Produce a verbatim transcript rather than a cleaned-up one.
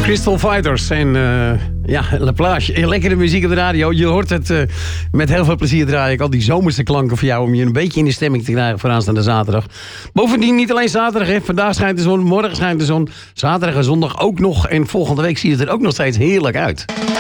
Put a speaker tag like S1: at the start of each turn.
S1: Crystal Fighters en uh, ja, La Plage. Lekkere muziek op de radio. Je hoort het uh, met heel veel plezier draai ik al die zomerse klanken voor jou om je een beetje in de stemming te krijgen voor aanstaande zaterdag. Bovendien niet alleen zaterdag, hè. Vandaag schijnt de zon, morgen schijnt de zon. Zaterdag en zondag ook nog en volgende week ziet het er ook nog steeds heerlijk uit.